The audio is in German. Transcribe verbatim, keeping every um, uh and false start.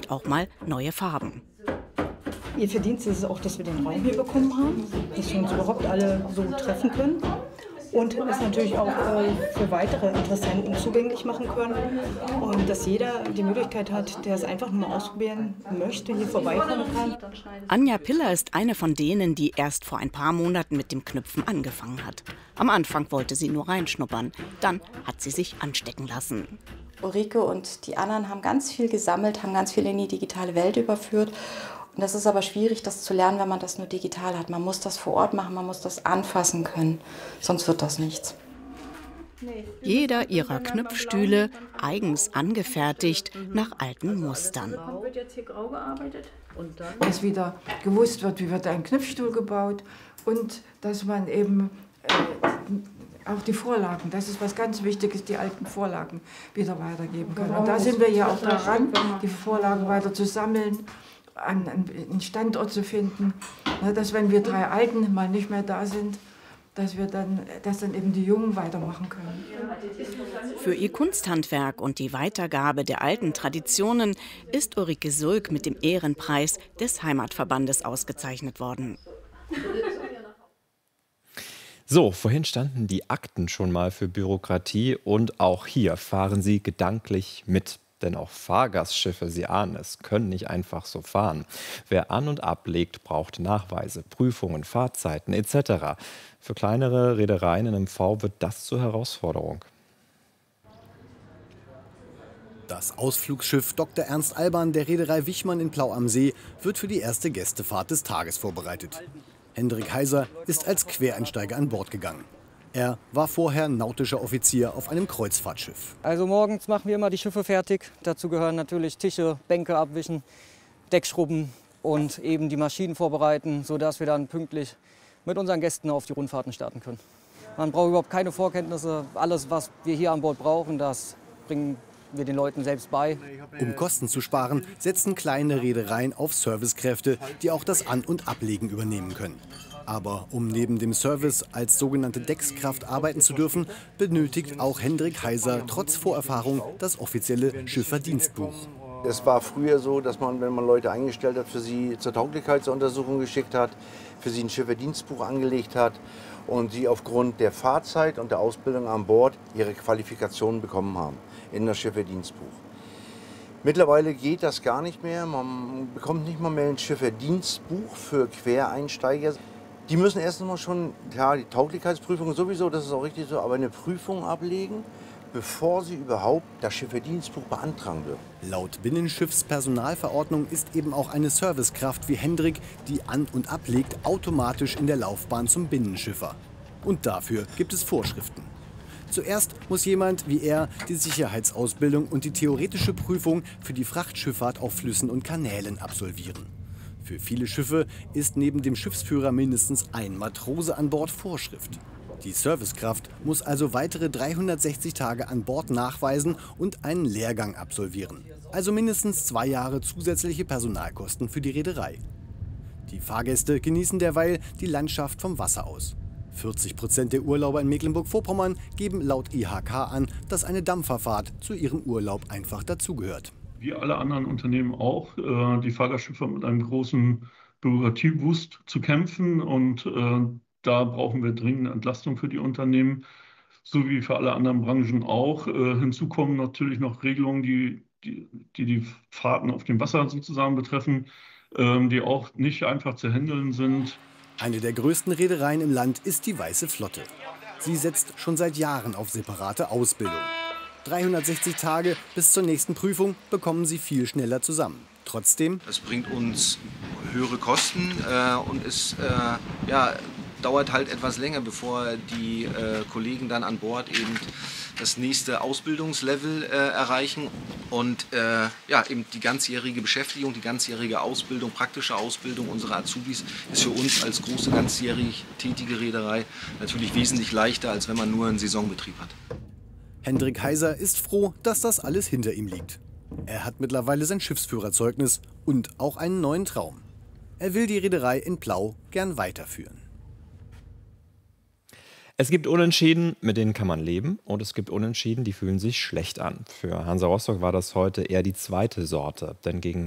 und auch mal neue Farben. Ihr Verdienst ist es auch, dass wir den Raum hier bekommen haben, dass wir uns überhaupt alle so treffen können. Und es natürlich auch äh, für weitere Interessenten zugänglich machen können. Und dass jeder die Möglichkeit hat, der es einfach nur mal ausprobieren möchte, hier vorbeikommen kann. Anja Piller ist eine von denen, die erst vor ein paar Monaten mit dem Knüpfen angefangen hat. Am Anfang wollte sie nur reinschnuppern, dann hat sie sich anstecken lassen. Ulrike und die anderen haben ganz viel gesammelt, haben ganz viel in die digitale Welt überführt. Und das ist aber schwierig, das zu lernen, wenn man das nur digital hat. Man muss das vor Ort machen, man muss das anfassen können, sonst wird das nichts. Jeder ihrer Knüpfstühle eigens angefertigt nach alten Mustern. Dass wieder gewusst wird, wie wird ein Knüpfstuhl gebaut und dass man eben äh, auch die Vorlagen, das ist was ganz Wichtiges, die alten Vorlagen wieder weitergeben kann. Und da sind wir ja auch daran, die Vorlagen weiter zu sammeln, einen Standort zu finden, dass wenn wir drei Alten mal nicht mehr da sind, dass wir dann, dass dann eben die Jungen weitermachen können. Für ihr Kunsthandwerk und die Weitergabe der alten Traditionen ist Ulrike Sulk mit dem Ehrenpreis des Heimatverbandes ausgezeichnet worden. So, vorhin standen die Akten schon mal für Bürokratie und auch hier fahren sie gedanklich mit. Denn auch Fahrgastschiffe, Sie ahnen es, können nicht einfach so fahren. Wer an- und ablegt, braucht Nachweise, Prüfungen, Fahrzeiten et cetera. Für kleinere Reedereien in M V wird das zur Herausforderung. Das Ausflugsschiff Doktor Ernst Alban der Reederei Wichmann in Plau am See wird für die erste Gästefahrt des Tages vorbereitet. Hendrik Heiser ist als Quereinsteiger an Bord gegangen. Er war vorher nautischer Offizier auf einem Kreuzfahrtschiff. Also morgens machen wir immer die Schiffe fertig. Dazu gehören natürlich Tische, Bänke abwischen, Deckschrubben und eben die Maschinen vorbereiten, sodass wir dann pünktlich mit unseren Gästen auf die Rundfahrten starten können. Man braucht überhaupt keine Vorkenntnisse. Alles, was wir hier an Bord brauchen, das bringen wir den Leuten selbst bei. Um Kosten zu sparen, setzen kleine Reedereien auf Servicekräfte, die auch das An- und Ablegen übernehmen können. Aber um neben dem Service als sogenannte Deckskraft arbeiten zu dürfen, benötigt auch Hendrik Heiser trotz Vorerfahrung das offizielle Schifferdienstbuch. Es war früher so, dass man, wenn man Leute eingestellt hat, für sie zur Tauglichkeitsuntersuchung geschickt hat, für sie ein Schifferdienstbuch angelegt hat und sie aufgrund der Fahrzeit und der Ausbildung an Bord ihre Qualifikationen bekommen haben in das Schifferdienstbuch. Mittlerweile geht das gar nicht mehr. Man bekommt nicht mal mehr ein Schifferdienstbuch für Quereinsteiger. Die müssen erst einmal schon, klar, die Tauglichkeitsprüfung sowieso, das ist auch richtig so, aber eine Prüfung ablegen, bevor sie überhaupt das Schifferdienstbuch beantragen dürfen. Laut Binnenschiffspersonalverordnung ist eben auch eine Servicekraft wie Hendrik, die an- und ablegt, automatisch in der Laufbahn zum Binnenschiffer. Und dafür gibt es Vorschriften. Zuerst muss jemand wie er die Sicherheitsausbildung und die theoretische Prüfung für die Frachtschifffahrt auf Flüssen und Kanälen absolvieren. Für viele Schiffe ist neben dem Schiffsführer mindestens ein Matrose an Bord Vorschrift. Die Servicekraft muss also weitere dreihundertsechzig Tage an Bord nachweisen und einen Lehrgang absolvieren. Also mindestens zwei Jahre zusätzliche Personalkosten für die Reederei. Die Fahrgäste genießen derweil die Landschaft vom Wasser aus. vierzig Prozent der Urlauber in Mecklenburg-Vorpommern geben laut I H K an, dass eine Dampferfahrt zu ihrem Urlaub einfach dazugehört. Wie alle anderen Unternehmen auch, äh, die Fahrgastschifffahrt mit einem großen Bürokratiewust zu kämpfen. Und äh, da brauchen wir dringend Entlastung für die Unternehmen, so wie für alle anderen Branchen auch. Äh, hinzu kommen natürlich noch Regelungen, die die, die die Fahrten auf dem Wasser sozusagen betreffen, äh, die auch nicht einfach zu handeln sind. Eine der größten Reedereien im Land ist die Weiße Flotte. Sie setzt schon seit Jahren auf separate Ausbildung. dreihundertsechzig Tage bis zur nächsten Prüfung bekommen sie viel schneller zusammen. Trotzdem. Es bringt uns höhere Kosten äh, und es äh, ja, dauert halt etwas länger, bevor die äh, Kollegen dann an Bord eben das nächste Ausbildungslevel äh, erreichen. Und äh, ja, eben die ganzjährige Beschäftigung, die ganzjährige Ausbildung, praktische Ausbildung unserer Azubis ist für uns als große ganzjährig tätige Reederei natürlich wesentlich leichter, als wenn man nur einen Saisonbetrieb hat. Hendrik Heiser ist froh, dass das alles hinter ihm liegt. Er hat mittlerweile sein Schiffsführerzeugnis und auch einen neuen Traum. Er will die Reederei in Plau gern weiterführen. Es gibt Unentschieden, mit denen kann man leben, und es gibt Unentschieden, die fühlen sich schlecht an. Für Hansa Rostock war das heute eher die zweite Sorte, denn gegen